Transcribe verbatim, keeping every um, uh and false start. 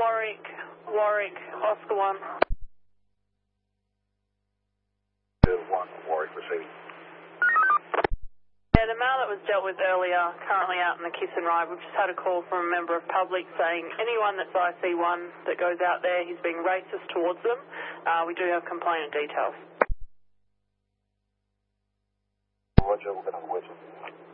Warwick, Warwick, Oscar one. one, Warwick receiving. Yeah, the male that was dealt with earlier, currently out in the kiss and ride. We've just had a call from a member of public saying anyone that's I C one that goes out there, he's being racist towards them. Uh, we do have complainant details. Roger, we're going to wait.